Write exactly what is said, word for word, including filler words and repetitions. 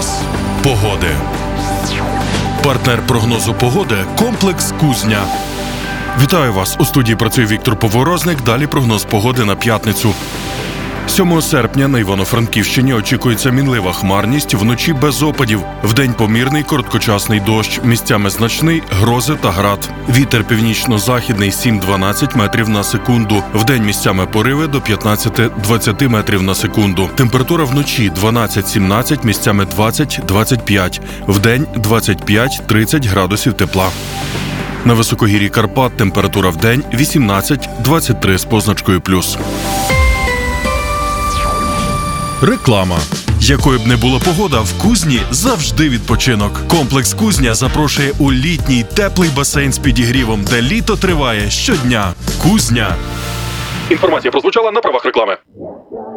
Прогноз погоди. Партнер прогнозу погоди – комплекс «Кузня». Вітаю вас! У студії працює Віктор Поворозник. Далі прогноз погоди на п'ятницю. сьомого серпня на Івано-Франківщині очікується мінлива хмарність, вночі без опадів. Вдень помірний короткочасний дощ, місцями значний, грози та град. Вітер північно-західний сім-дванадцять метрів на секунду. Вдень місцями пориви до п'ятнадцять-двадцять метрів на секунду. Температура вночі дванадцять-сімнадцять, місцями двадцять-двадцять п'ять. Вдень двадцять п'ять-тридцять градусів тепла. На високогір'ї Карпат температура вдень вісімнадцять-двадцять три з позначкою плюс. Реклама. Якою б не була погода, в Кузні завжди відпочинок. Комплекс «Кузня» запрошує у літній теплий басейн з підігрівом, де літо триває щодня. Кузня. Інформація прозвучала на правах реклами.